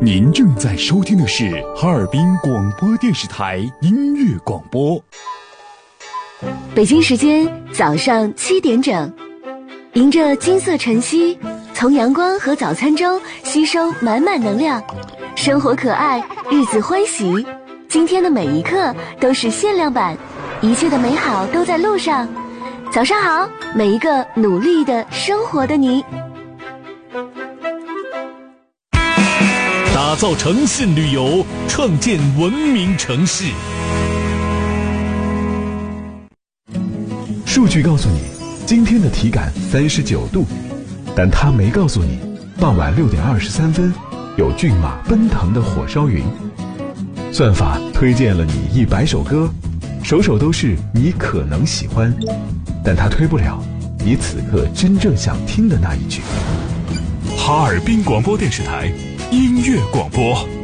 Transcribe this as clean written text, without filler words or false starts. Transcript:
您正在收听的是哈尔滨广播电视台音乐广播。 北京时间早上7点整，迎着金色晨曦，从阳光和早餐中吸收满满能量，生活可爱，日子欢喜。今天的每一刻都是限量版，一切的美好都在路上。早上好，每一个努力的生活的你。 打造诚信旅游，创建文明城市。 数据告诉你，今天的体感39度，但它没告诉你，傍晚6点23分，有骏马奔腾的火烧云。算法推荐了你100首歌，首首都是你可能喜欢，但它推不了你此刻真正想听的那一句。 哈尔滨广播电视台音乐广播。